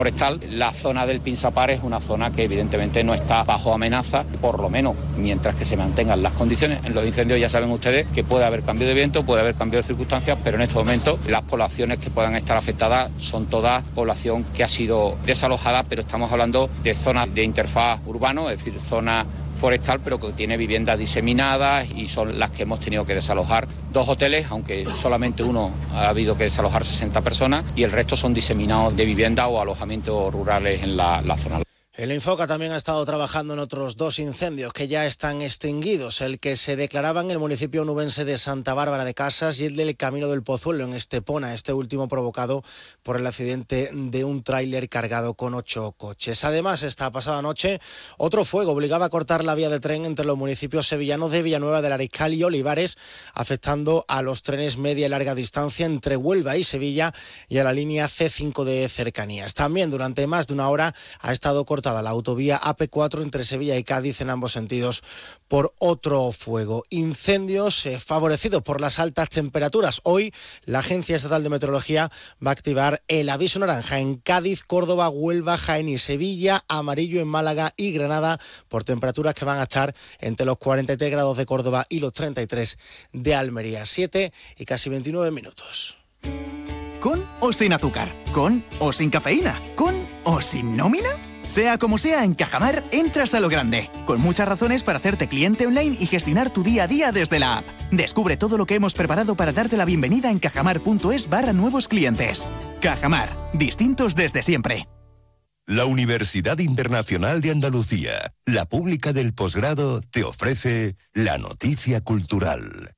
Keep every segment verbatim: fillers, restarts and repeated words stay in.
forestal. La zona del Pinsapar es una zona que evidentemente no está bajo amenaza, por lo menos mientras que se mantengan las condiciones. En los incendios ya saben ustedes que puede haber cambio de viento, puede haber cambio de circunstancias, pero en estos momentos las poblaciones que puedan estar afectadas son todas población que ha sido desalojada, pero estamos hablando de zonas de interfaz urbano, es decir, zona forestal, pero que tiene viviendas diseminadas y son las que hemos tenido que desalojar. Dos hoteles, aunque solamente uno ha habido que desalojar sesenta personas y el resto son diseminados de vivienda o alojamientos rurales en la, la zona. El Infoca también ha estado trabajando en otros dos incendios que ya están extinguidos, el que se declaraba en el municipio onubense de Santa Bárbara de Casas y el del Camino del Pozuelo en Estepona, este último provocado por el accidente de un tráiler cargado con ocho coches. Además, esta pasada noche, otro fuego obligaba a cortar la vía de tren entre los municipios sevillanos de Villanueva del Ariscal y Olivares, afectando a los trenes media y larga distancia entre Huelva y Sevilla y a la línea ce cinco de cercanías. También durante más de una hora ha estado cortada la autovía A P cuatro entre Sevilla y Cádiz en ambos sentidos por otro fuego. Incendios eh, favorecidos por las altas temperaturas. Hoy la Agencia Estatal de Meteorología va a activar el aviso naranja en Cádiz, Córdoba, Huelva, Jaén y Sevilla, amarillo en Málaga y Granada por temperaturas que van a estar entre los cuarenta y tres grados de Córdoba y los treinta y tres de Almería. siete y casi veintinueve minutos. ¿Con o sin azúcar? ¿Con o sin cafeína? ¿Con o sin nómina? Sea como sea, en Cajamar entras a lo grande, con muchas razones para hacerte cliente online y gestionar tu día a día desde la app. Descubre todo lo que hemos preparado para darte la bienvenida en cajamar.es barra nuevos clientes. Cajamar, distintos desde siempre. La Universidad Internacional de Andalucía, la pública del posgrado, te ofrece la noticia cultural.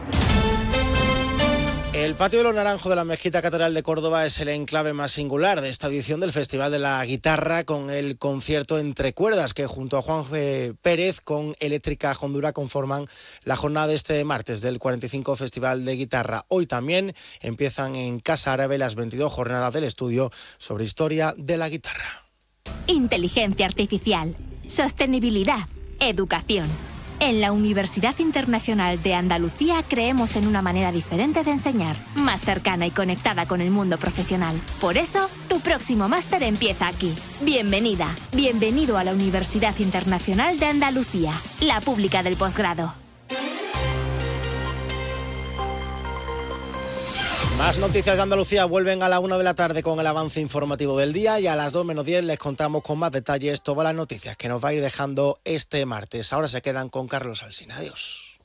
El Patio de los Naranjos de la Mezquita Catedral de Córdoba es el enclave más singular de esta edición del Festival de la Guitarra, con el concierto Entre Cuerdas, que junto a Juan Pérez con Eléctrica Hondura conforman la jornada de este martes del cuarenta y cinco Festival de Guitarra. Hoy también empiezan en Casa Árabe las veintidós jornadas del estudio sobre historia de la guitarra. Inteligencia artificial, sostenibilidad, educación. En la Universidad Internacional de Andalucía creemos en una manera diferente de enseñar, más cercana y conectada con el mundo profesional. Por eso, tu próximo máster empieza aquí. Bienvenida, bienvenido a la Universidad Internacional de Andalucía, la pública del posgrado. Más noticias de Andalucía vuelven a la una de la tarde con el avance informativo del día y a las dos menos diez les contamos con más detalles todas las noticias que nos va a ir dejando este martes. Ahora se quedan con Carlos Alsina. Adiós.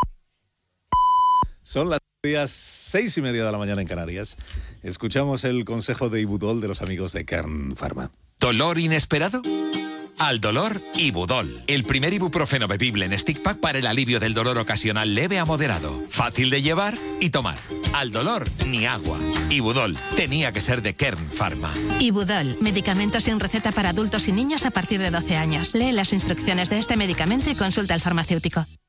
Son las seis y media de la mañana en Canarias. Escuchamos el consejo de Ibudol de los amigos de Kern Pharma. ¿Dolor inesperado? Al dolor, Ibudol, el primer ibuprofeno bebible en stick pack para el alivio del dolor ocasional leve a moderado. Fácil de llevar y tomar. Al dolor, ni agua. Ibudol, tenía que ser de Kern Pharma. Ibudol, medicamento sin receta para adultos y niños a partir de doce años. Lee las instrucciones de este medicamento y consulta al farmacéutico.